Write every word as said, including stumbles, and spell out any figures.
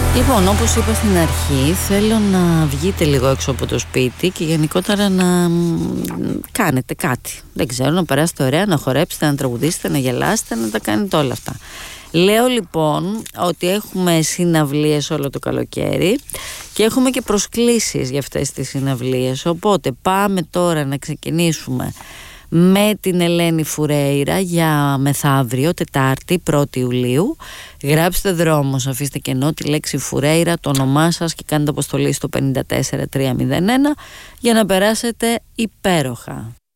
Λοιπόν, όπως είπα στην αρχή, θέλω να βγείτε λίγο έξω από το σπίτι και γενικότερα να κάνετε κάτι. Δεν ξέρω, να περάσετε ωραία, να χορέψετε, να τραγουδήσετε, να γελάσετε, να τα κάνετε όλα αυτά. Λέω λοιπόν ότι έχουμε συναυλίες όλο το καλοκαίρι και έχουμε και προσκλήσεις για αυτές τις συναυλίες. Οπότε πάμε τώρα να ξεκινήσουμε με την Ελένη Φουρέιρα για μεθαύριο, Τετάρτη, πρώτη Ιουλίου. Γράψτε δρόμος, αφήστε κενό τη λέξη Φουρέιρα, το όνομά σας και κάντε αποστολή στο πέντε τέσσερα τρία μηδέν ένα για να περάσετε υπέροχα.